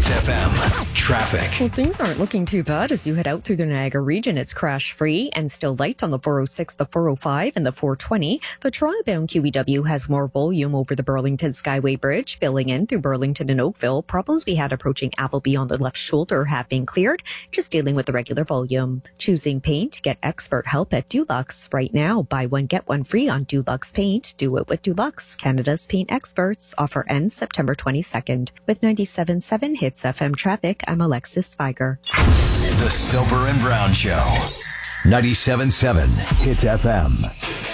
Hits FM. Traffic. Well, things aren't looking too bad as you head out through the Niagara region. It's crash-free and still light on the 406, the 405, and the 420. The Toronto-bound QEW has more volume over the Burlington Skyway Bridge, filling in through Burlington and Oakville. Problems we had approaching Appleby on the left shoulder have been cleared, just dealing with the regular volume. Choosing paint? Get expert help at Dulux. Right now, buy one, get one free on Dulux Paint. Do it with Dulux, Canada's paint experts. Offer ends September 22nd. With 97.7 Hits FM traffic, I'm Alexis Spiger. The Soper and Brown Show. 97.7 Hits FM.